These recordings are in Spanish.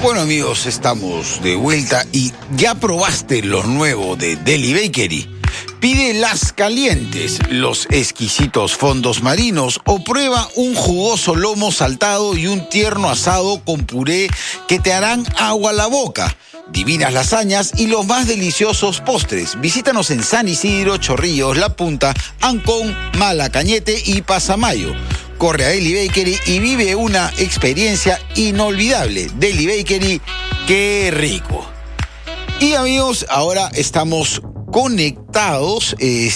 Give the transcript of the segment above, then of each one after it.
Bueno, amigos, estamos de vuelta y ¿ya probaste lo nuevo de Deli Bakery? Pide las calientes, los exquisitos fondos marinos o prueba un jugoso lomo saltado y un tierno asado con puré que te harán agua a la boca. Divinas lasañas y los más deliciosos postres. Visítanos en San Isidro, Chorrillos, La Punta, Ancón, Malacañete y Pasamayo. Corre a Deli Bakery y vive una experiencia inolvidable. Deli Bakery, qué rico. Y amigos, ahora estamos conectados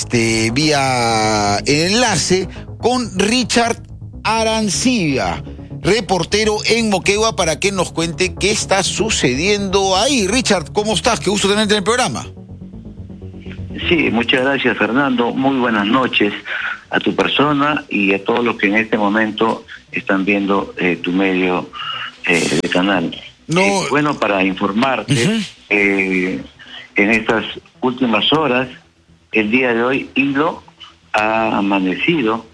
vía enlace con Richard Arancibia, reportero en Moquegua, para que nos cuente qué está sucediendo ahí. Richard, ¿cómo estás? Qué gusto tenerte en el programa. Sí, muchas gracias, Fernando. Muy buenas noches a tu persona y a todos los que en este momento están viendo tu medio de canal. Bueno, para informarte, en estas últimas horas, el día de hoy, Hilo ha amanecido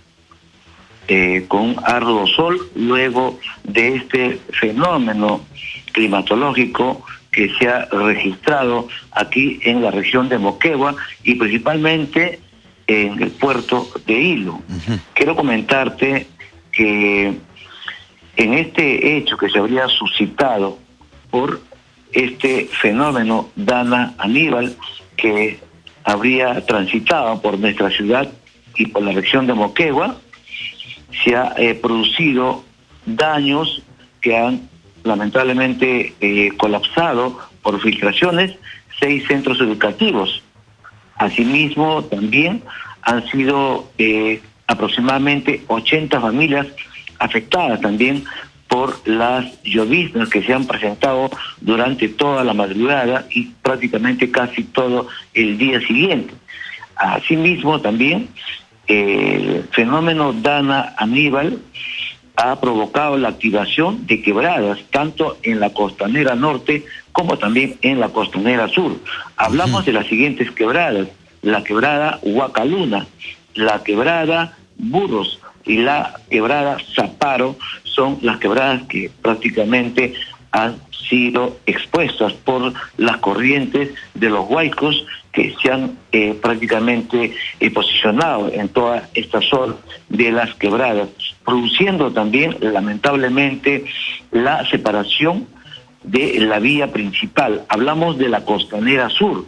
con arduo sol luego de este fenómeno climatológico que se ha registrado aquí en la región de Moquegua y principalmente en el puerto de Hilo. Quiero comentarte que en este hecho que se habría suscitado por este fenómeno Dana Aníbal, que habría transitado por nuestra ciudad y por la región de Moquegua, se ha producido daños que han lamentablemente colapsado por filtraciones 6 centros educativos. Asimismo, también han sido aproximadamente 80 familias afectadas también por las lloviznas que se han presentado durante toda la madrugada y prácticamente casi todo el día siguiente. Asimismo, también el fenómeno Dana Aníbal ha provocado la activación de quebradas, tanto en la costanera norte como también en la costanera sur. Hablamos de las siguientes quebradas: la quebrada Huacaluna, la quebrada Burros y la quebrada Zaparo. Son las quebradas que prácticamente han sido expuestas por las corrientes de los huaicos que se han prácticamente posicionado en toda esta zona de las quebradas, produciendo también lamentablemente la separación de la vía principal. Hablamos de la costanera sur,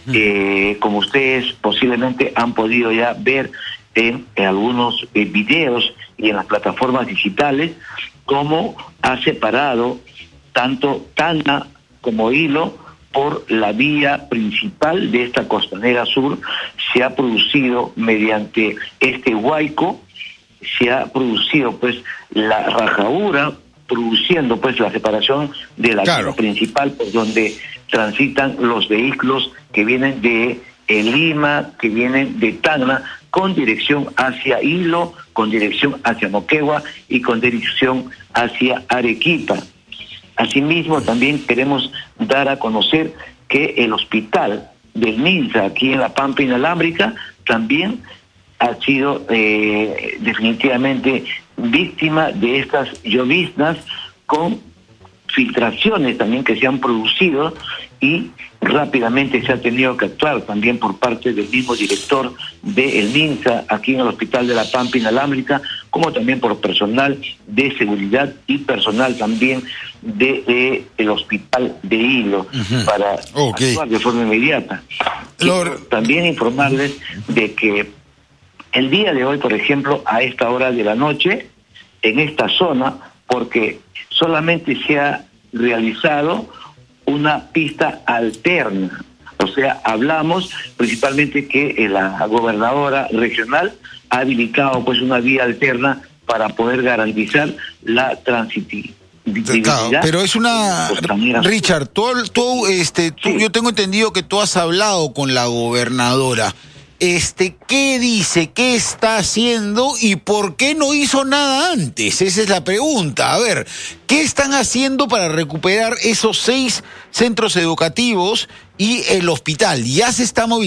como ustedes posiblemente han podido ya ver en algunos videos y en las plataformas digitales, cómo ha separado tanto Tana como Hilo por la vía principal de esta costanera sur. Se ha producido mediante este huaico, se ha producido pues la rajadura, produciendo pues la separación de la vía principal por donde transitan los vehículos que vienen de Lima, que vienen de Tacna, con dirección hacia Hilo, con dirección hacia Moquegua y con dirección hacia Arequipa. Asimismo, también queremos dar a conocer que el hospital del MINSA, aquí en La Pampa Inalámbrica, también ha sido definitivamente víctima de estas lloviznas, con filtraciones también que se han producido, y rápidamente se ha tenido que actuar también por parte del mismo director del MINSA aquí en el Hospital de La Pampa Inalámbrica, como también por personal de seguridad y personal también de el Hospital de Hilo, para actuar de forma inmediata. También informarles de que el día de hoy, por ejemplo, a esta hora de la noche, en esta zona, porque solamente se ha realizado una pista alterna, o sea, hablamos principalmente que la gobernadora regional ha habilitado pues una vía alterna para poder garantizar la transitividad. Pero es una... Richard, Sí. yo tengo entendido que tú has hablado con la gobernadora. ¿Qué dice? ¿Qué está haciendo? ¿Y por qué no hizo nada antes? Esa es la pregunta. A ver, ¿qué están haciendo para recuperar esos 6 centros educativos y el hospital? ¿Ya se está movilizando?